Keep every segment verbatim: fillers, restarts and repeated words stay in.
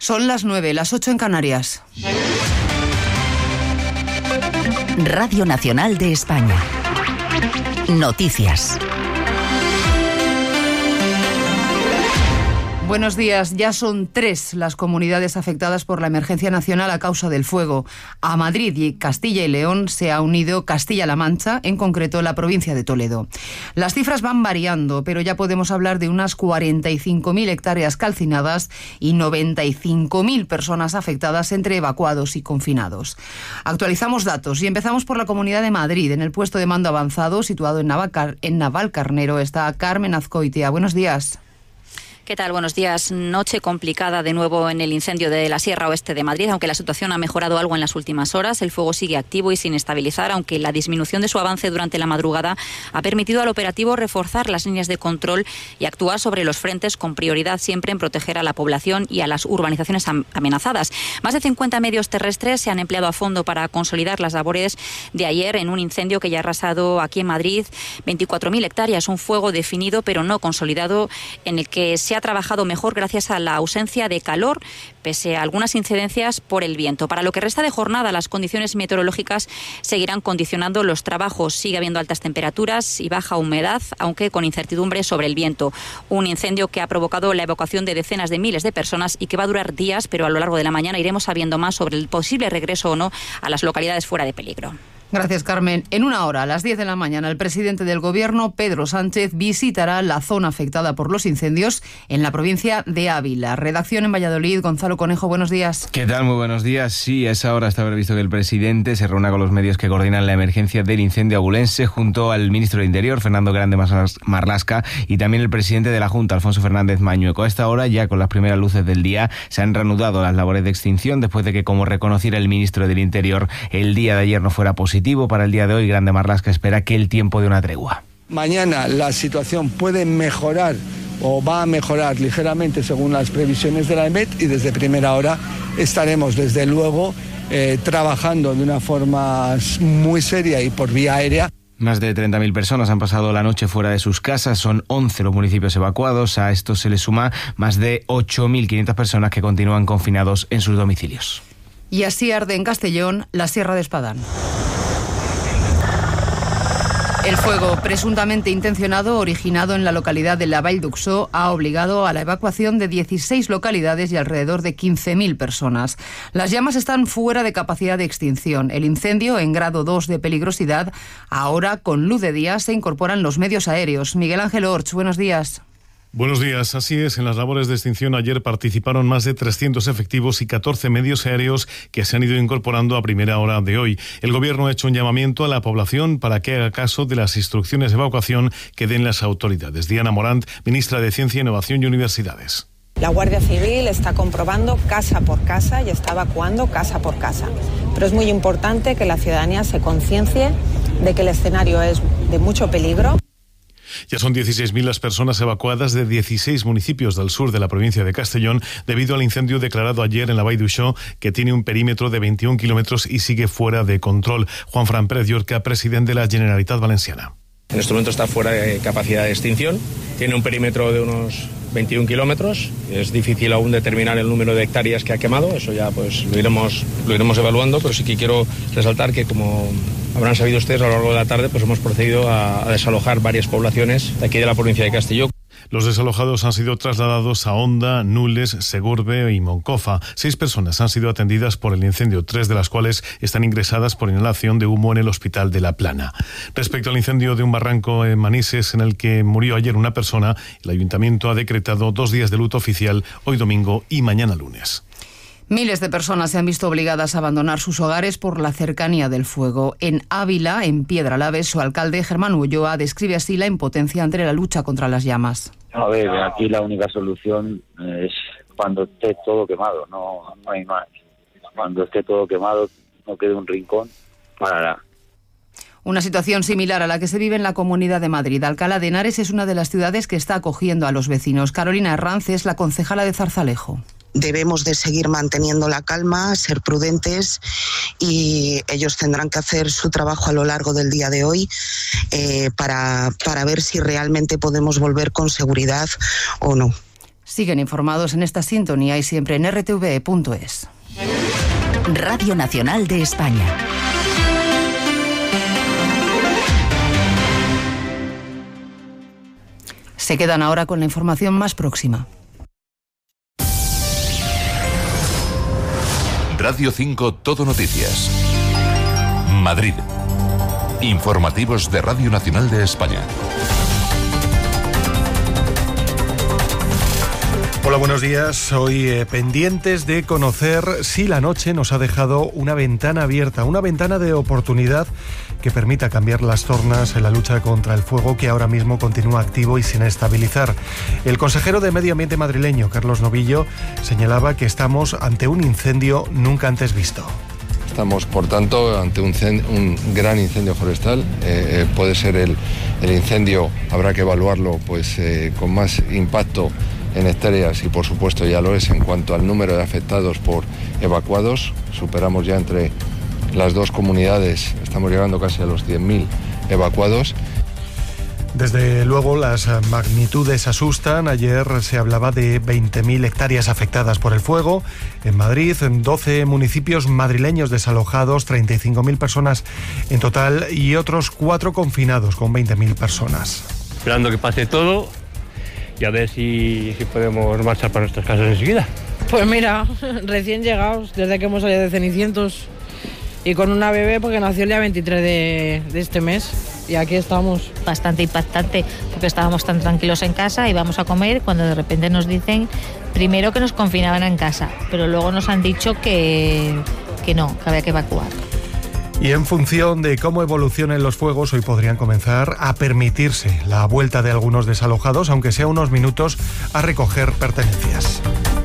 Son las nueve, las ocho en Canarias. Radio Nacional de España. Noticias. Buenos días. Ya son tres las comunidades afectadas por la emergencia nacional a causa del fuego. A Madrid y Castilla y León se ha unido Castilla-La Mancha, en concreto la provincia de Toledo. Las cifras van variando, pero ya podemos hablar de unas cuarenta y cinco mil hectáreas calcinadas y noventa y cinco mil personas afectadas entre evacuados y confinados. Actualizamos datos y empezamos por la Comunidad de Madrid. En el puesto de mando avanzado, situado en, Navacar- en Navalcarnero, está Carmen Azcoitia. Buenos días. ¿Qué tal? Buenos días. Noche complicada de nuevo en el incendio de la Sierra Oeste de Madrid, aunque la situación ha mejorado algo en las últimas horas. El fuego sigue activo y sin estabilizar, aunque la disminución de su avance durante la madrugada ha permitido al operativo reforzar las líneas de control y actuar sobre los frentes, con prioridad siempre en proteger a la población y a las urbanizaciones amenazadas. Más de cincuenta medios terrestres se han empleado a fondo para consolidar las labores de ayer en un incendio que ya ha arrasado aquí en Madrid veinticuatro mil hectáreas, un fuego definido pero no consolidado, en el que se ha trabajado mejor gracias a la ausencia de calor, pese a algunas incidencias por el viento. Para lo que resta de jornada, las condiciones meteorológicas seguirán condicionando los trabajos. Sigue habiendo altas temperaturas y baja humedad, aunque con incertidumbre sobre el viento. Un incendio que ha provocado la evacuación de decenas de miles de personas y que va a durar días, pero a lo largo de la mañana iremos sabiendo más sobre el posible regreso o no a las localidades fuera de peligro. Gracias, Carmen. En una hora, a las diez de la mañana, el presidente del Gobierno, Pedro Sánchez, visitará la zona afectada por los incendios en la provincia de Ávila. Redacción en Valladolid. Gonzalo Conejo, buenos días. ¿Qué tal? Muy buenos días. Sí, a esa hora está previsto que el presidente se reúna con los medios que coordinan la emergencia del incendio abulense, junto al ministro de Interior, Fernando Grande Marlasca, y también el presidente de la Junta, Alfonso Fernández Mañueco. A esta hora, ya con las primeras luces del día, se han reanudado las labores de extinción después de que, como reconociera el ministro del Interior, el día de ayer no fuera positivo. Para el día de hoy, Grande Marlasca espera que el tiempo dé una tregua. Mañana la situación puede mejorar o va a mejorar ligeramente según las previsiones de la EMET, y desde primera hora estaremos desde luego eh, trabajando de una forma muy seria y por vía aérea. Más de treinta mil personas han pasado la noche fuera de sus casas, son once los municipios evacuados. A esto se le suma más de ocho mil quinientas personas que continúan confinados en sus domicilios. Y así arde en Castellón la Sierra de Espadán. El fuego, presuntamente intencionado, originado en la localidad de la Vall d'Uixó, ha obligado a la evacuación de dieciséis localidades y alrededor de quince mil personas. Las llamas están fuera de capacidad de extinción. El incendio, en grado dos de peligrosidad, ahora con luz de día se incorporan los medios aéreos. Miguel Ángel Orch, buenos días. Buenos días. Así es, en las labores de extinción ayer participaron más de trescientos efectivos y catorce medios aéreos que se han ido incorporando a primera hora de hoy. El Gobierno ha hecho un llamamiento a la población para que haga caso de las instrucciones de evacuación que den las autoridades. Diana Morant, ministra de Ciencia, Innovación y Universidades. La Guardia Civil está comprobando casa por casa y está evacuando casa por casa. Pero es muy importante que la ciudadanía se conciencie de que el escenario es de mucho peligro. Ya son dieciséis mil las personas evacuadas de dieciséis municipios del sur de la provincia de Castellón debido al incendio declarado ayer en la Vall d'Uixó, que tiene un perímetro de veintiún kilómetros y sigue fuera de control. Juan Fran Pérez Llorca, presidente de la Generalitat Valenciana. En este momento está fuera de capacidad de extinción, tiene un perímetro de unos veintiún kilómetros, es difícil aún determinar el número de hectáreas que ha quemado, eso ya pues lo iremos, lo iremos evaluando, pero sí que quiero resaltar que, como habrán sabido ustedes, a lo largo de la tarde pues hemos procedido a, a desalojar varias poblaciones de aquí de la provincia de Castelló. Los desalojados han sido trasladados a Onda, Nules, Segurbe y Moncofa. Seis personas han sido atendidas por el incendio, tres de las cuales están ingresadas por inhalación de humo en el hospital de La Plana. Respecto al incendio de un barranco en Manises, en el que murió ayer una persona, el ayuntamiento ha decretado dos días de luto oficial, hoy domingo y mañana lunes. Miles de personas se han visto obligadas a abandonar sus hogares por la cercanía del fuego. En Ávila, en Piedralaves, su alcalde, Germán Ulloa, describe así la impotencia ante la lucha contra las llamas. A ver, aquí la única solución es cuando esté todo quemado, no, no hay más. Cuando esté todo quemado, no quede un rincón, parará. Una situación similar a la que se vive en la Comunidad de Madrid. Alcalá de Henares es una de las ciudades que está acogiendo a los vecinos. Carolina Herranz es la concejala de Zarzalejo. Debemos de seguir manteniendo la calma, ser prudentes, y ellos tendrán que hacer su trabajo a lo largo del día de hoy eh, para, para ver si realmente podemos volver con seguridad o no. Siguen informados en esta sintonía y siempre en r t v punto es. Radio Nacional de España. Se quedan ahora con la información más próxima. Radio cinco Todo Noticias. Madrid. Informativos de Radio Nacional de España. Hola, buenos días. Hoy eh, pendientes de conocer si la noche nos ha dejado una ventana abierta, una ventana de oportunidad que permita cambiar las tornas en la lucha contra el fuego que ahora mismo continúa activo y sin estabilizar. El consejero de Medio Ambiente madrileño, Carlos Novillo, señalaba que estamos ante un incendio nunca antes visto. Estamos, por tanto, ante un, un gran incendio forestal. Eh, eh, puede ser el, el incendio, habrá que evaluarlo pues eh, con más impacto en hectáreas y por supuesto ya lo es en cuanto al número de afectados por evacuados. Superamos ya entre las dos comunidades, estamos llegando casi a los diez mil evacuados. Desde luego las magnitudes asustan. Ayer se hablaba de veinte mil hectáreas afectadas por el fuego. En Madrid, en doce municipios madrileños desalojados, treinta y cinco mil personas en total y otros cuatro confinados con veinte mil personas. Esperando que pase todo y a ver si, si podemos marchar para nuestras casas enseguida. Pues mira, recién llegados, desde que hemos salido de Cenicientos y con una bebé porque nació el día veintitrés de, de este mes y aquí estamos. Bastante impactante porque estábamos tan tranquilos en casa, íbamos a comer cuando de repente nos dicen primero que nos confinaban en casa, pero luego nos han dicho que, que no, que había que evacuar. Y en función de cómo evolucionen los fuegos, hoy podrían comenzar a permitirse la vuelta de algunos desalojados, aunque sea unos minutos, a recoger pertenencias.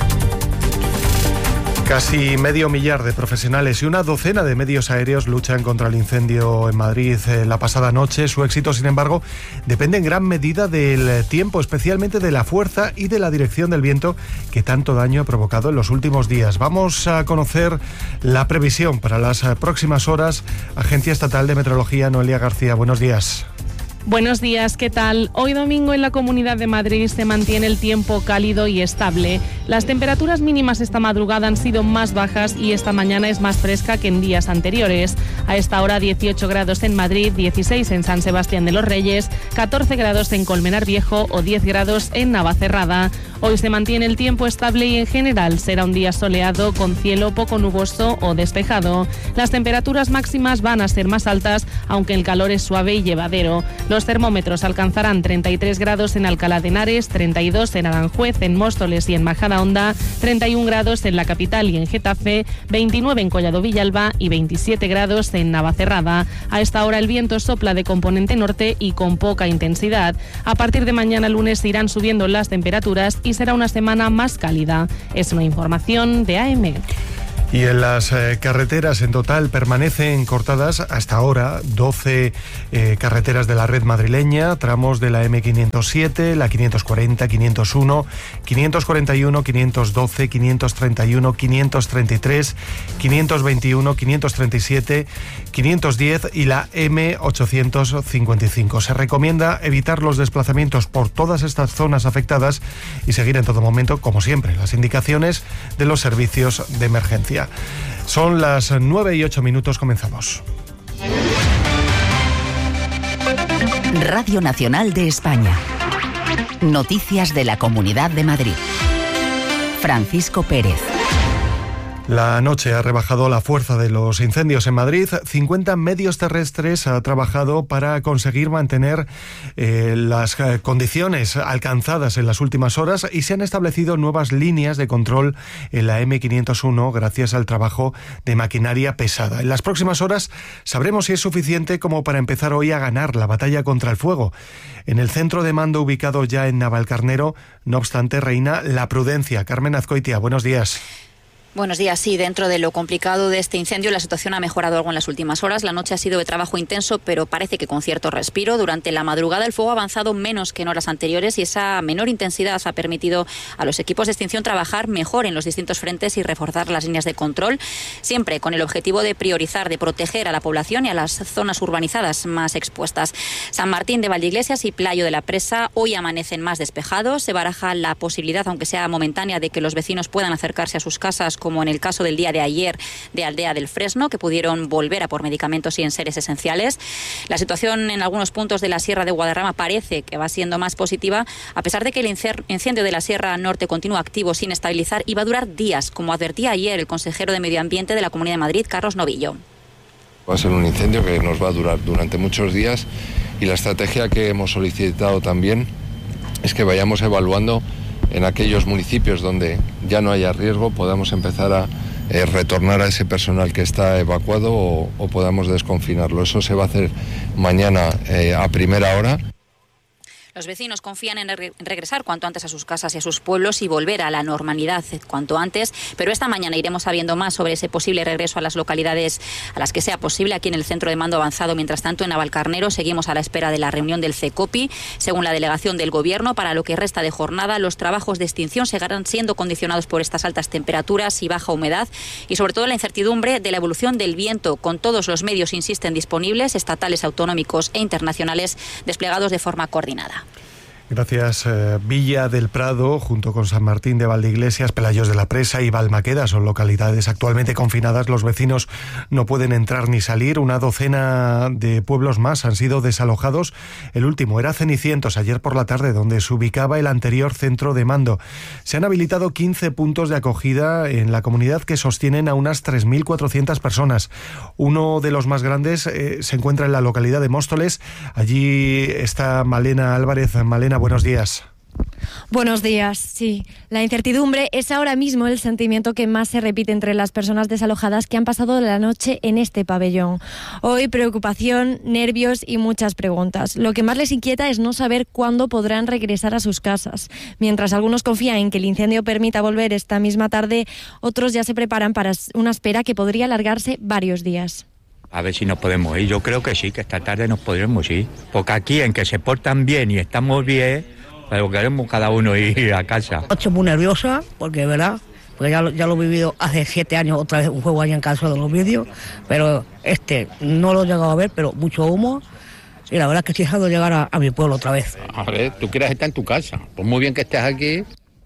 Casi medio millar de profesionales y una docena de medios aéreos luchan contra el incendio en Madrid eh, la pasada noche. Su éxito, sin embargo, depende en gran medida del tiempo, especialmente de la fuerza y de la dirección del viento que tanto daño ha provocado en los últimos días. Vamos a conocer la previsión para las próximas horas. Agencia Estatal de Meteorología, Noelia García, buenos días. Buenos días, ¿qué tal? Hoy domingo en la Comunidad de Madrid se mantiene el tiempo cálido y estable. Las temperaturas mínimas esta madrugada han sido más bajas y esta mañana es más fresca que en días anteriores. A esta hora dieciocho grados en Madrid, dieciséis en San Sebastián de los Reyes, catorce grados en Colmenar Viejo o diez grados en Navacerrada. Hoy se mantiene el tiempo estable y en general será un día soleado con cielo poco nuboso o despejado. Las temperaturas máximas van a ser más altas, aunque el calor es suave y llevadero. Los termómetros alcanzarán treinta y tres grados en Alcalá de Henares, treinta y dos en Aranjuez, en Móstoles y en Majadahonda, treinta y un grados en la capital y en Getafe, veintinueve en Collado Villalba y veintisiete grados en Navacerrada. A esta hora el viento sopla de componente norte y con poca intensidad. A partir de mañana lunes irán subiendo las temperaturas y será una semana más cálida. Es una información de A M. Y en las eh, carreteras en total permanecen cortadas hasta ahora doce eh, carreteras de la red madrileña, tramos de la eme quinientos siete, la quinientos cuarenta, quinientos uno, quinientos cuarenta y uno, quinientos doce, quinientos treinta y uno, quinientos treinta y tres, quinientos veintiuno, quinientos treinta y siete, quinientos diez y la eme ochocientos cincuenta y cinco. Se recomienda evitar los desplazamientos por todas estas zonas afectadas y seguir en todo momento, como siempre, las indicaciones de los servicios de emergencia. Son las nueve y ocho minutos, comenzamos. Radio Nacional de España. Noticias de la Comunidad de Madrid. Francisco Pérez. La noche ha rebajado la fuerza de los incendios en Madrid. cincuenta medios terrestres ha trabajado para conseguir mantener eh, las eh, condiciones alcanzadas en las últimas horas y se han establecido nuevas líneas de control en la eme quinientos uno gracias al trabajo de maquinaria pesada. En las próximas horas sabremos si es suficiente como para empezar hoy a ganar la batalla contra el fuego. En el centro de mando ubicado ya en Navalcarnero, no obstante, reina la prudencia. Carmen Azcoitia, buenos días. Buenos días. Sí, dentro de lo complicado de este incendio, la situación ha mejorado algo en las últimas horas. La noche ha sido de trabajo intenso, pero parece que con cierto respiro. Durante la madrugada el fuego ha avanzado menos que en horas anteriores y esa menor intensidad ha permitido a los equipos de extinción trabajar mejor en los distintos frentes y reforzar las líneas de control, siempre con el objetivo de priorizar, de proteger a la población y a las zonas urbanizadas más expuestas. San Martín de Valdeiglesias y Playo de la Presa hoy amanecen más despejados. Se baraja la posibilidad, aunque sea momentánea, de que los vecinos puedan acercarse a sus casas, como en el caso del día de ayer de Aldea del Fresno, que pudieron volver a por medicamentos y enseres esenciales. La situación en algunos puntos de la Sierra de Guadarrama parece que va siendo más positiva, a pesar de que el incendio de la Sierra Norte continúa activo sin estabilizar y va a durar días, como advertía ayer el consejero de Medio Ambiente de la Comunidad de Madrid, Carlos Novillo. Va a ser un incendio que nos va a durar durante muchos días y la estrategia que hemos solicitado también es que vayamos evaluando en aquellos municipios donde ya no haya riesgo, podamos empezar a eh, retornar a ese personal que está evacuado o, o podamos desconfinarlo. Eso se va a hacer mañana eh, a primera hora. Los vecinos confían en regresar cuanto antes a sus casas y a sus pueblos y volver a la normalidad cuanto antes, pero esta mañana iremos sabiendo más sobre ese posible regreso a las localidades a las que sea posible aquí en el centro de mando avanzado. Mientras tanto, en Navalcarnero seguimos a la espera de la reunión del CECOPI. Según la delegación del Gobierno, para lo que resta de jornada, los trabajos de extinción seguirán siendo condicionados por estas altas temperaturas y baja humedad y sobre todo la incertidumbre de la evolución del viento, con todos los medios, insisten, disponibles, estatales, autonómicos e internacionales, desplegados de forma coordinada. Gracias. Eh, Villa del Prado, junto con San Martín de Valdeiglesias, Pelayos de la Presa y Valmaqueda, son localidades actualmente confinadas. Los vecinos no pueden entrar ni salir. Una docena de pueblos más han sido desalojados. El último era Cenicientos, ayer por la tarde, donde se ubicaba el anterior centro de mando. Se han habilitado quince puntos de acogida en la comunidad que sostienen a unas tres mil cuatrocientas personas. Uno de los más grandes eh, se encuentra en la localidad de Móstoles. Allí está Malena Álvarez. Malena, buenos días. Buenos días, sí. La incertidumbre es ahora mismo el sentimiento que más se repite entre las personas desalojadas que han pasado la noche en este pabellón. Hoy preocupación, nervios y muchas preguntas. Lo que más les inquieta es no saber cuándo podrán regresar a sus casas. Mientras algunos confían en que el incendio permita volver esta misma tarde, otros ya se preparan para una espera que podría alargarse varios días. A ver si nos podemos ir. Yo creo que sí, que esta tarde nos podremos ir. Porque aquí, en que se portan bien y estamos bien, pero queremos cada uno ir a casa. Estoy muy nerviosa, porque verdad, porque ya, ya lo he vivido hace siete años, otra vez un juego ahí en casa de los vídeos, pero este no lo he llegado a ver, pero mucho humo. Y la verdad es que estoy dejando llegar a, a mi pueblo otra vez. A ver, tú quieres estar en tu casa. Pues muy bien que estés aquí.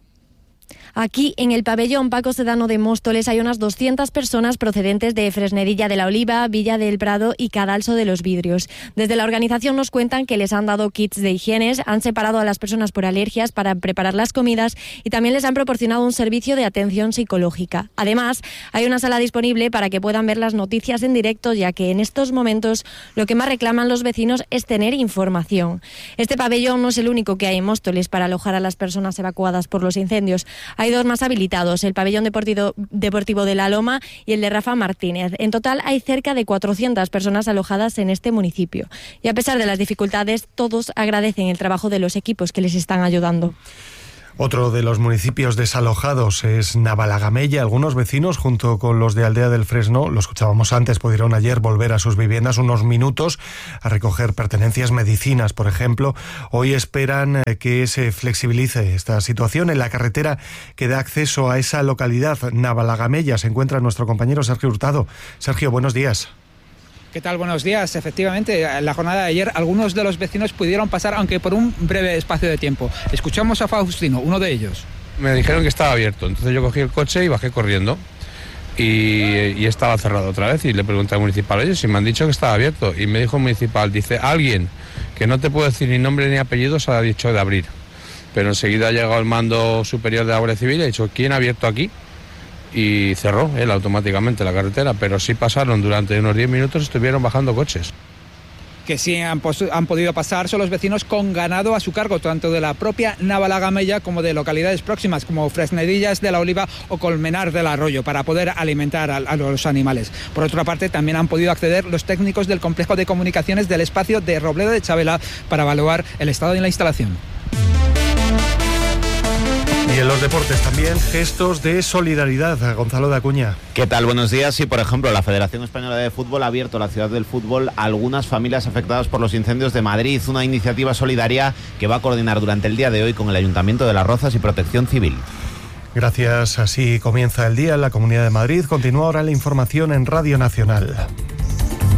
Aquí, en el pabellón Paco Sedano de Móstoles, hay unas doscientas personas procedentes de Fresnedilla de la Oliva, Villa del Prado y Cadalso de los Vidrios. Desde la organización nos cuentan que les han dado kits de higiene, han separado a las personas por alergias para preparar las comidas y también les han proporcionado un servicio de atención psicológica. Además, hay una sala disponible para que puedan ver las noticias en directo, ya que en estos momentos lo que más reclaman los vecinos es tener información. Este pabellón no es el único que hay en Móstoles para alojar a las personas evacuadas por los incendios. Hay dos más habilitados, el pabellón deportivo, deportivo de La Loma y el de Rafa Martínez. En total hay cerca de cuatrocientas personas alojadas en este municipio. Y a pesar de las dificultades, todos agradecen el trabajo de los equipos que les están ayudando. Otro de los municipios desalojados es Navalagamella. Algunos vecinos, junto con los de Aldea del Fresno, lo escuchábamos antes, pudieron ayer volver a sus viviendas unos minutos a recoger pertenencias, medicinas, por ejemplo. Hoy esperan que se flexibilice esta situación. En la carretera que da acceso a esa localidad, Navalagamella, se encuentra nuestro compañero Sergio Hurtado. Sergio, buenos días. ¿Qué tal? Buenos días. Efectivamente, en la jornada de ayer algunos de los vecinos pudieron pasar, aunque por un breve espacio de tiempo. Escuchamos a Faustino, uno de ellos. Me dijeron que estaba abierto, entonces yo cogí el coche y bajé corriendo. Y, y estaba cerrado otra vez y le pregunté al municipal, oye, si me han dicho que estaba abierto. Y me dijo el municipal, dice, alguien que no te puedo decir ni nombre ni apellidos ha dicho de abrir. Pero enseguida ha llegado el mando superior de la Guardia Civil y ha dicho, ¿quién ha abierto aquí? Y cerró él automáticamente la carretera, pero sí pasaron durante unos diez minutos, estuvieron bajando coches. Que sí han, han podido pasar son los vecinos con ganado a su cargo, tanto de la propia Navalagamella como de localidades próximas, como Fresnedillas de la Oliva o Colmenar del Arroyo, para poder alimentar a, a los animales. Por otra parte, también han podido acceder los técnicos del complejo de comunicaciones del espacio de Robledo de Chavela para evaluar el estado de la instalación. Y en los deportes también gestos de solidaridad. Gonzalo de Acuña. ¿Qué tal? Buenos días. Sí, por ejemplo, la Federación Española de Fútbol ha abierto la ciudad del fútbol a algunas familias afectadas por los incendios de Madrid. Una iniciativa solidaria que va a coordinar durante el día de hoy con el Ayuntamiento de Las Rozas y Protección Civil. Gracias. Así comienza el día en la Comunidad de Madrid. Continúa ahora la información en Radio Nacional.